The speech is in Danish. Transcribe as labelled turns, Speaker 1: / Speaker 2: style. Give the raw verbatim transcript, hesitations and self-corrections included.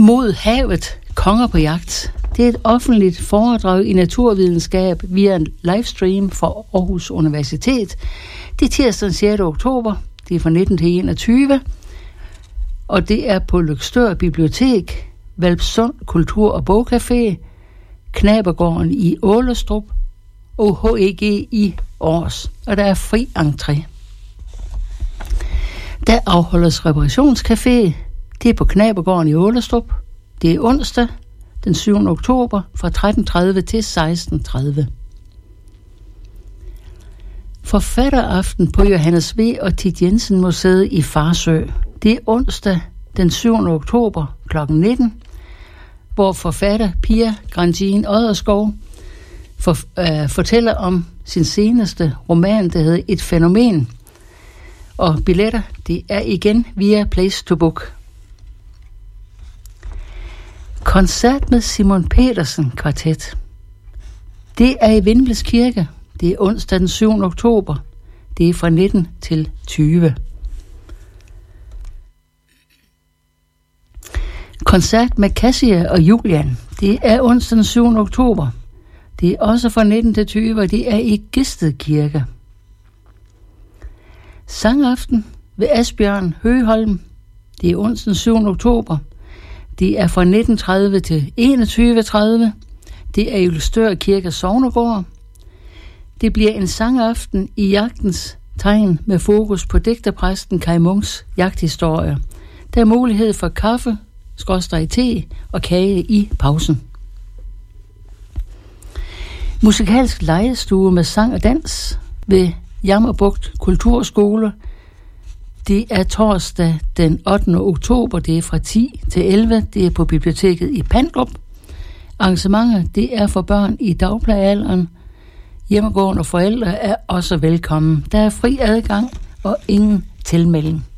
Speaker 1: Mod havet, konger på jagt. Det er et offentligt foredrag i naturvidenskab via en livestream fra Aarhus Universitet. Det er tirsdag den sjette oktober. Det er fra nitten til enogtyve. Og det er på Løgstør Bibliotek, Hvalpsund Kultur- og Bogcafé, Knabergården i Ålestrup og H E G i Aars. Og der er fri entré. Der afholdes reparationscafé. Det er på Knabergården i Ålestrup. Det er onsdag den syvende oktober fra tretten tredive til seksten tredive. Forfatteraften på Johannes V. og Thit Jensen Museet i Farsø. Det er onsdag den syvende oktober klokken nitten, hvor forfatter Pia Grandjean Odderskov for, øh, fortæller om sin seneste roman, der hedder Et fænomen. Og billetter, det er igen via Place to Book. Koncert med Simon Petersen Kvartet. Det er i Vindblæs Kirke. Det er onsdag den syvende oktober. Det er fra nitten til tyve. Koncert med Cassia og Julian. Det er onsdag den syvende oktober. Det er også fra nitten til tyve, og det er i Gisted Kirke. Sangaften ved Asbjørn Høgeholm. Det er onsdag den syvende oktober. Det er fra nitten tredive til enogtyve tredive. Det er i Løgstør Kirke Sognegård. Det bliver en sangaften i jagtens tegn med fokus på digterpræsten Kaj Munks jagthistorie. Der er mulighed for kaffe, skråstreg te og kage i pausen. Musikalsk legestue med sang og dans ved Jammerbugt Kulturskole. Det er torsdag den ottende oktober. Det er fra ti til elleve. Det er på biblioteket i Pandrup. Arrangementet det er for børn i dagplejealderen. Hjemmegående forældre er også velkommen. Der er fri adgang og ingen tilmelding.